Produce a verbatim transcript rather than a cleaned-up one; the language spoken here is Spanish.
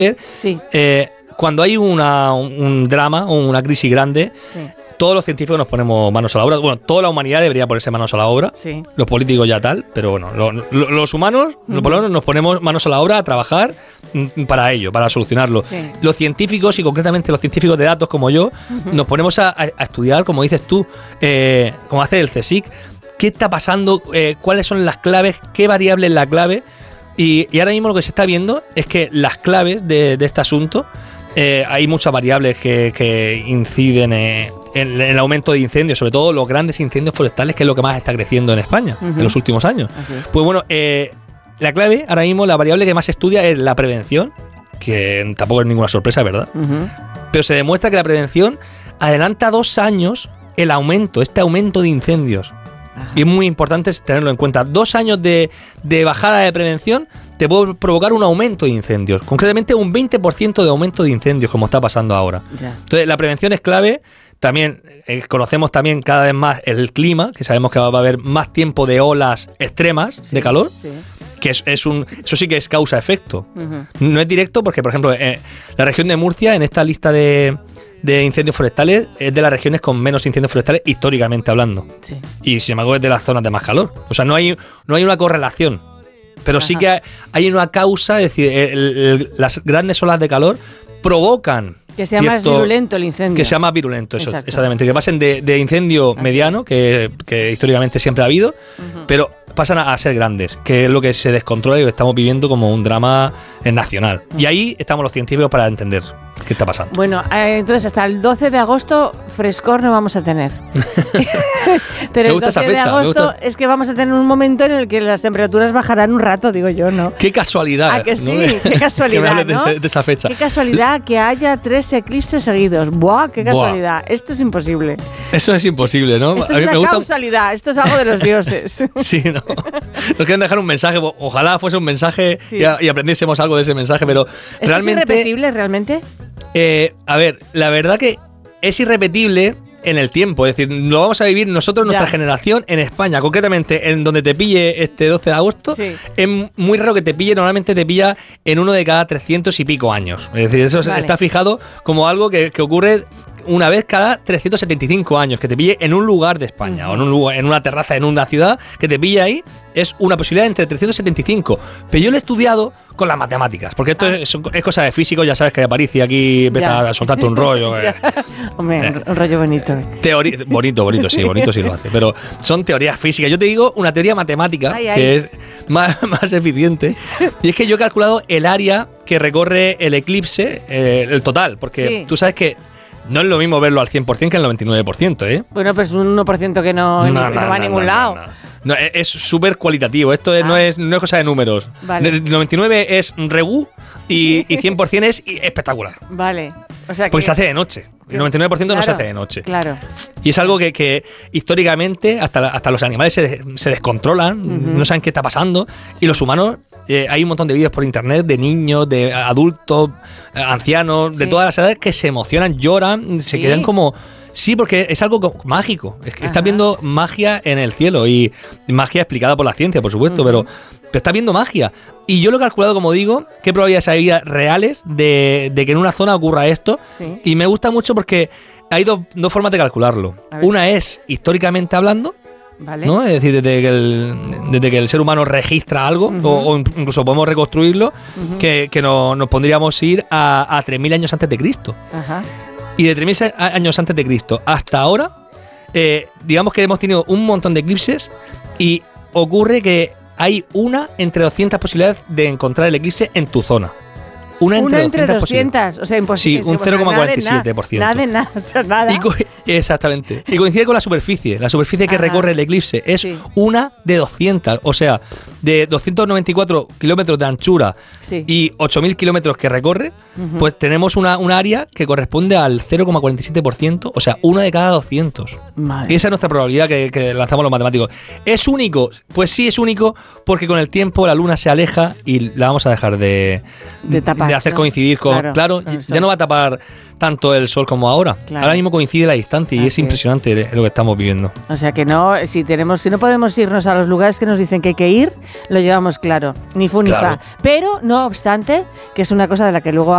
Sí. Eh, cuando hay una, un drama o una crisis grande, sí. todos los científicos nos ponemos manos a la obra. Bueno, toda la humanidad debería ponerse manos a la obra. Sí. Los políticos ya tal, pero bueno, lo, lo, los humanos uh-huh. por lo menos nos ponemos manos a la obra a trabajar para ello, para solucionarlo. Sí. Los científicos, y concretamente los científicos de datos como yo, uh-huh. nos ponemos a, a estudiar, como dices tú, eh, como hace el CSIC, qué está pasando, eh, cuáles son las claves, qué variable es la clave. Y, y ahora mismo lo que se está viendo es que las claves de, de este asunto, eh, hay muchas variables que, que inciden eh, en, en el aumento de incendios, sobre todo los grandes incendios forestales, que es lo que más está creciendo en España uh-huh. en los últimos años. Pues bueno, eh, la clave, ahora mismo, la variable que más se estudia es la prevención, que tampoco es ninguna sorpresa, ¿verdad? Uh-huh. Pero se demuestra que la prevención adelanta dos años el aumento, este aumento de incendios. Ajá. Y es muy importante tenerlo en cuenta. Dos años de, de bajada de prevención te puede provocar un aumento de incendios. Concretamente un veinte por ciento de aumento de incendios, como está pasando ahora. Ya. Entonces la prevención es clave. También eh, conocemos también cada vez más el clima, que sabemos que va a haber más tiempo de olas extremas sí, de calor. Sí. Que es, es un, eso sí que es causa-efecto. Uh-huh. No es directo porque, por ejemplo, eh, la región de Murcia, en esta lista de... de incendios forestales, es de las regiones con menos incendios forestales históricamente hablando. Sí. Y sin embargo es de las zonas de más calor. O sea, no hay, no hay una correlación. Pero Ajá. sí que hay, hay una causa, es decir, el, el, las grandes olas de calor provocan... Que sea cierto, más virulento el incendio. Que sea más virulento, eso, exactamente. Que pasen de, de incendio Así mediano, es. que, que históricamente siempre ha habido, uh-huh. pero pasan a, a ser grandes, que es lo que se descontrola y lo estamos viviendo como un drama nacional. Uh-huh. Y ahí estamos los científicos para entender qué está pasando. Bueno, eh, entonces hasta el doce de agosto frescor no vamos a tener. Pero el doce de agosto es que vamos a tener un momento en el que las temperaturas bajarán un rato, digo yo, ¿no? Qué casualidad. Ah, que sí, ¿no? Qué casualidad, que me ¿no? de, de esa fecha. Qué casualidad que haya tres eclipses seguidos. ¡Buah, qué casualidad! Buah. Esto es imposible. Eso es imposible, ¿no? Esto a mí es una me gusta... causalidad, esto es algo de los dioses. Sí, ¿no? Nos quieren dejar un mensaje, ojalá fuese un mensaje sí. y, y aprendiésemos algo de ese mensaje, pero ¿Esto realmente... ¿Es irrepetible realmente? Eh, a ver, la verdad que es irrepetible en el tiempo, es decir, lo vamos a vivir nosotros, nuestra ya. generación, en España, concretamente en donde te pille este doce de agosto, sí. es muy raro que te pille, normalmente te pilla en uno de cada trescientos y pico años, es decir, eso vale. está fijado como algo que, que ocurre una vez cada trescientos setenta y cinco años, que te pille en un lugar de España, uh-huh. o en, un lugar, en una terraza, en una ciudad, que te pille ahí, es una posibilidad entre trescientos setenta y cinco. Pero yo lo he estudiado con las matemáticas, porque esto ah. es, es cosa de físico, ya sabes que Aparici aquí empieza ya. a soltarte un rollo. eh. Hombre, eh. un rollo bonito. Teori- bonito, bonito, sí, bonito sí lo hace, pero son teorías físicas. Yo te digo una teoría matemática ay, ay. que es más, más eficiente, y es que yo he calculado el área que recorre el eclipse, eh, el total, porque sí. tú sabes que no es lo mismo verlo al cien por ciento que al noventa y nueve por ciento, ¿eh? Bueno, pues un uno por ciento que no, no, no, no va no, a ningún no, lado. No, no. No, es súper cualitativo, esto es, ah. no, es, no es cosa de números. Vale. El noventa y nueve es regú y, y cien por ciento es espectacular. Vale. O sea Porque que... se hace de noche. El noventa y nueve por ciento claro, no se hace de noche. Claro. Y es algo que, que históricamente hasta, hasta los animales se, se descontrolan, uh-huh. no saben qué está pasando. Y los humanos, eh, hay un montón de vídeos por internet de niños, de adultos, ancianos, sí. de todas las edades que se emocionan, lloran, se sí. quedan como... Sí, porque es algo mágico. Es que estás viendo magia en el cielo y magia explicada por la ciencia, por supuesto, uh-huh. pero, pero estás viendo magia. Y yo lo he calculado, como digo, qué probabilidades hay reales de, de que en una zona ocurra esto. Sí. Y me gusta mucho porque hay dos, dos formas de calcularlo. Una es históricamente hablando. Vale. ¿No? Es decir, desde que, el, desde que el ser humano registra algo, uh-huh. o, o incluso podemos reconstruirlo, uh-huh. que, que no, nos pondríamos ir a, a tres mil años antes de Cristo. Ajá. Y de tres mil años antes de Cristo hasta ahora, eh, digamos que hemos tenido un montón de eclipses y ocurre que hay una entre doscientas posibilidades de encontrar el eclipse en tu zona. Una entre, una entre doscientas, o sea, imposible. Sí, un cero coma cuarenta y siete por ciento. Nada de nada, nada, nada. Y co- exactamente. Y coincide con la superficie. La superficie que Ajá. recorre el eclipse es sí. una de doscientas, o sea, de doscientos noventa y cuatro kilómetros de anchura sí. y ocho mil kilómetros que recorre, uh-huh. pues tenemos una, un área que corresponde al cero coma cuarenta y siete por ciento, o sea, una de cada doscientos. Madre. Y esa es nuestra probabilidad que, que lanzamos los matemáticos. ¿Es único? Pues sí, es único porque con el tiempo la luna se aleja y la vamos a dejar de, de, tapar, de hacer ¿no? coincidir con... Claro, claro ya no va a tapar tanto el sol como ahora. Claro. Ahora mismo coincide la distancia y Así es impresionante es. lo que estamos viviendo. O sea que no, si tenemos, si no podemos irnos a los lugares que nos dicen que hay que ir, lo llevamos claro, ni fu ni claro. fa. Pero, no obstante, que es una cosa de la que luego